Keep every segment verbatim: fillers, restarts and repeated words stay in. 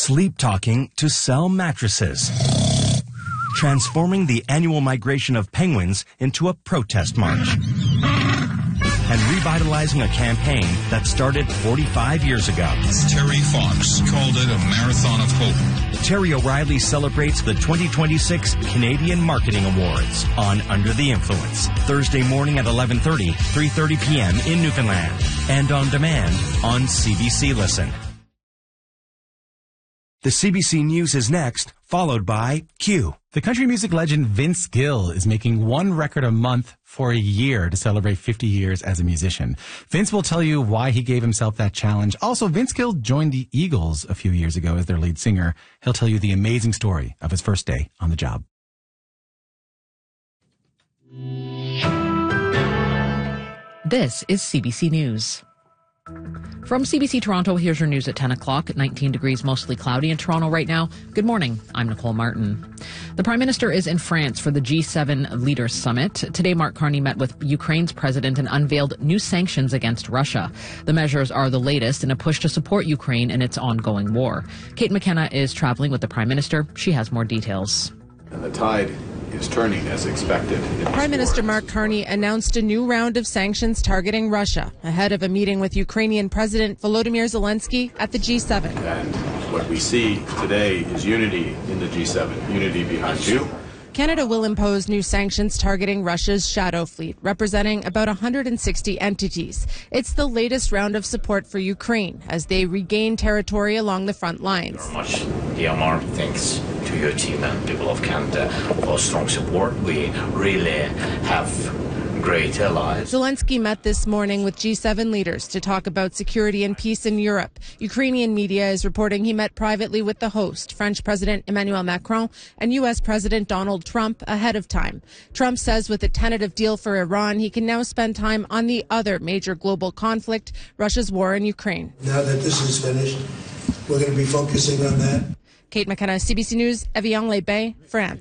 sleep talking to sell mattresses, transforming the annual migration of penguins into a protest march, and revitalizing a campaign that started forty-five years ago. Terry Fox called it a marathon of hope. Terry O'Reilly celebrates the twenty twenty-six Canadian Marketing Awards on Under the Influence, Thursday morning at eleven thirty, three thirty p.m. in Newfoundland, and on demand on C B C Listen. The C B C News is next, followed by Q. The country music legend Vince Gill is making one record a month for a year to celebrate fifty years as a musician. Vince will tell you why he gave himself that challenge. Also, Vince Gill joined the Eagles a few years ago as their lead singer. He'll tell you the amazing story of his first day on the job. This is C B C News. From C B C Toronto, here's your news at ten o'clock. nineteen degrees, mostly cloudy in Toronto right now. Good morning. I'm Nicole Martin. The Prime Minister is in France for the G seven Leaders Summit. Today, Mark Carney met with Ukraine's president and unveiled new sanctions against Russia. The measures are the latest in a push to support Ukraine in its ongoing war. Kate McKenna is traveling with the Prime Minister. She has more details. And the tide is turning as expected. Prime Minister Mark Carney announced a new round of sanctions targeting Russia ahead of a meeting with Ukrainian President Volodymyr Zelensky at the G seven. And what we see today is unity in the G seven, unity behind you. Canada will impose new sanctions targeting Russia's Shadow Fleet, representing about one hundred sixty entities. It's the latest round of support for Ukraine as they regain territory along the front lines. Very much, D M R, thanks to your team and people of Canada for strong support. We really have great allies. Zelensky met this morning with G seven leaders to talk about security and peace in Europe. Ukrainian media is reporting he met privately with the host, French President Emmanuel Macron, and U S President Donald Trump ahead of time. Trump says with a tentative deal for Iran, he can now spend time on the other major global conflict, Russia's war in Ukraine. Now that this is finished, we're going to be focusing on that. Kate McKenna, C B C News, Evian-les-Bains, France.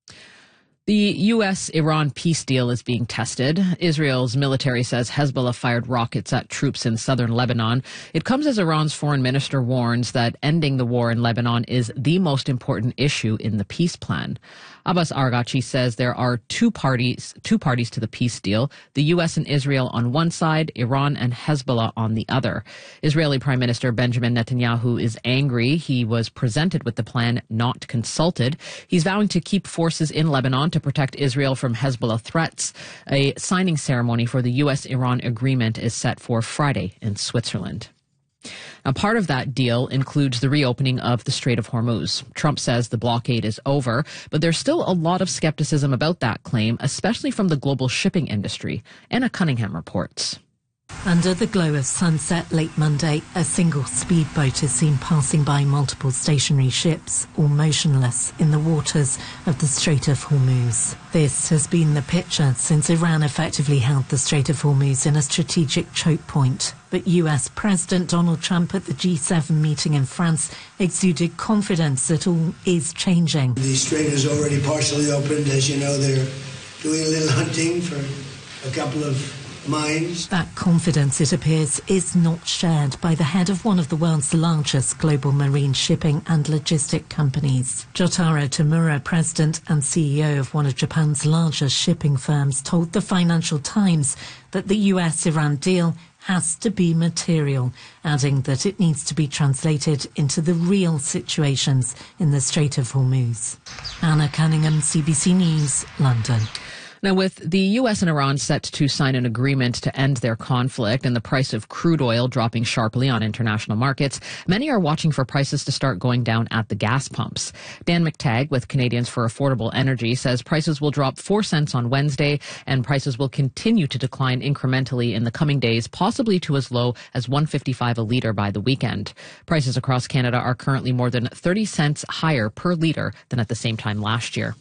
The U S Iran peace deal is being tested. Israel's military says Hezbollah fired rockets at troops in southern Lebanon. It comes as Iran's foreign minister warns that ending the war in Lebanon is the most important issue in the peace plan. Abbas Araghchi says there are two parties, two parties to the peace deal, the U S and Israel on one side, Iran and Hezbollah on the other. Israeli Prime Minister Benjamin Netanyahu is angry. He was presented with the plan, not consulted. He's vowing to keep forces in Lebanon to protect Israel from Hezbollah threats. A signing ceremony for the U S Iran agreement is set for Friday in Switzerland. Now, part of that deal includes the reopening of the Strait of Hormuz. Trump says the blockade is over, but there's still a lot of skepticism about that claim, especially from the global shipping industry. Anna Cunningham reports. Under the glow of sunset late Monday, a single speedboat is seen passing by multiple stationary ships, all motionless in the waters of the Strait of Hormuz. This has been the picture since Iran effectively held the Strait of Hormuz in a strategic choke point. But U S President Donald Trump at the G seven meeting in France exuded confidence that all is changing. The strait is already partially opened. As you know, they're doing a little hunting for a couple of mines. That confidence, it appears, is not shared by the head of one of the world's largest global marine shipping and logistic companies. Jotaro Tamura, president and C E O of one of Japan's largest shipping firms, told the Financial Times that the U S Iran deal has to be material, adding that it needs to be translated into the real situations in the Strait of Hormuz. Anna Cunningham, C B C News, London. Now, with the U S and Iran set to sign an agreement to end their conflict and the price of crude oil dropping sharply on international markets, many are watching for prices to start going down at the gas pumps. Dan McTagg with Canadians for Affordable Energy says prices will drop four cents on Wednesday and prices will continue to decline incrementally in the coming days, possibly to as low as one fifty-five a litre by the weekend. Prices across Canada are currently more than thirty cents higher per litre than at the same time last year.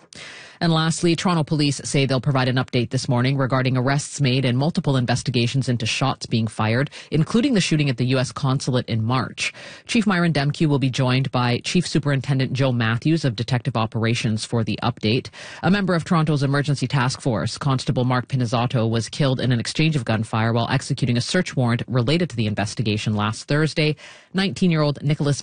And lastly, Toronto police say they'll provide an update this morning regarding arrests made and multiple investigations into shots being fired, including the shooting at the U S consulate in March. Chief Myron Demke will be joined by Chief Superintendent Joe Matthews of Detective Operations for the update. A member of Toronto's emergency task force, Constable Mark Pinizzato, was killed in an exchange of gunfire while executing a search warrant related to the investigation last Thursday. nineteen-year-old Nicholas